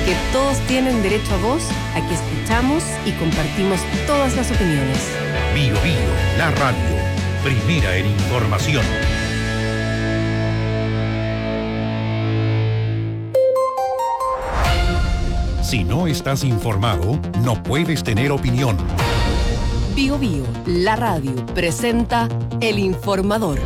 porque todos tienen derecho a voz, aquí escuchamos y compartimos todas las opiniones. Bio Bio, la radio, primera en información. Si no estás informado, no puedes tener opinión. Bio Bio, la radio, presenta El Informador.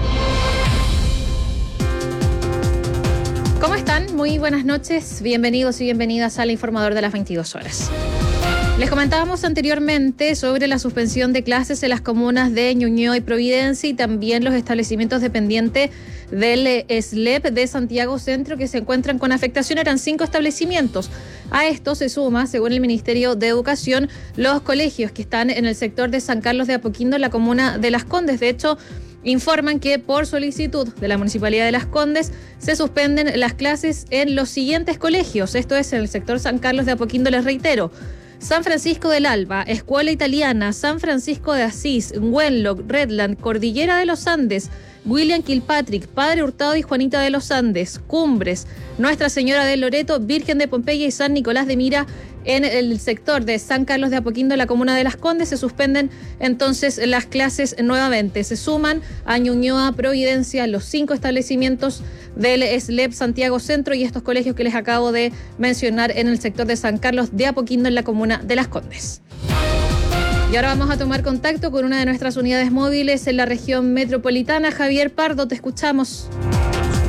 ¿Cómo están? Muy buenas noches. Bienvenidos y bienvenidas al Informador de las 22 horas. Les comentábamos anteriormente sobre la suspensión de clases en las comunas de Ñuñoa y Providencia y también los establecimientos dependientes del SLEP de Santiago Centro que se encuentran con afectación. Eran 5 establecimientos. A esto se suma, según el Ministerio de Educación, los colegios que están en el sector de San Carlos de Apoquindo, en la comuna de Las Condes. De hecho, informan que por solicitud de la Municipalidad de Las Condes se suspenden las clases en los siguientes colegios. Esto es en el sector San Carlos de Apoquindo, les reitero: San Francisco del Alba, Escuela Italiana, San Francisco de Asís, Wenlock, Redland, Cordillera de los Andes, William Kilpatrick, Padre Hurtado y Juanita de los Andes, Cumbres, Nuestra Señora de Loreto, Virgen de Pompeya y San Nicolás de Mira. En el sector de San Carlos de Apoquindo, la comuna de Las Condes, se suspenden entonces las clases nuevamente. Se suman a Ñuñoa, Providencia, los 5 establecimientos del SLEP Santiago Centro y estos colegios que les acabo de mencionar en el sector de San Carlos de Apoquindo, en la comuna de Las Condes. Y ahora vamos a tomar contacto con una de nuestras unidades móviles en la región metropolitana. Javier Pardo, te escuchamos.